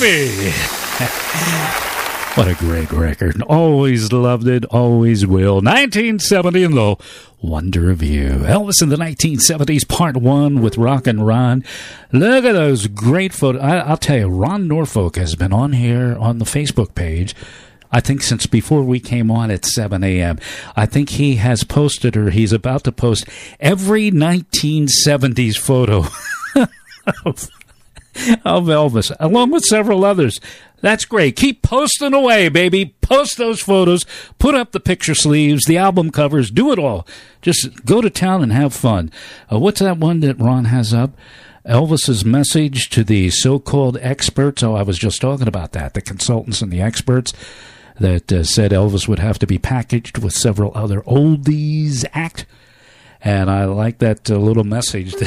baby. What a great record. Always loved it, always will. 1970 and the Wonder of You. Elvis in the 1970s, part one with Rockin' Ron. Look at those great photos. I'll tell you, Ron Norfolk has been on here on the Facebook page, I think since before we came on at 7 a.m. I think he has posted, or he's about to post, every 1970s photo of Elvis, along with several others. That's great. Keep posting away, baby. Post those photos. Put up the picture sleeves, the album covers. Do it all. Just go to town and have fun. What's that one that Ron has up? Elvis's message to the so-called experts. Oh, I was just talking about that. The consultants and the experts that said Elvis would have to be packaged with several other oldies act. And I like that little message.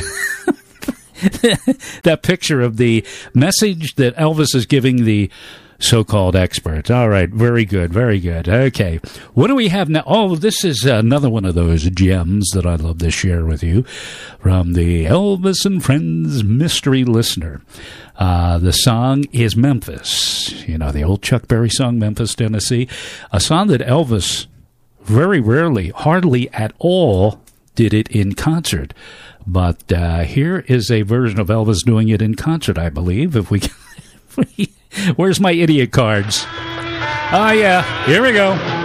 That picture of the message that Elvis is giving the so-called experts. All right, very good, very good. Okay, what do we have now? Oh, this is another one of those gems that I'd love to share with you from the Elvis and Friends Mystery Listener. The song is Memphis. You know, the old Chuck Berry song, Memphis, Tennessee. A song that Elvis very rarely, hardly at all, did it in concert. But here is a version of Elvis doing it in concert, I believe. If we can, where's my idiot cards? Oh, yeah, here we go.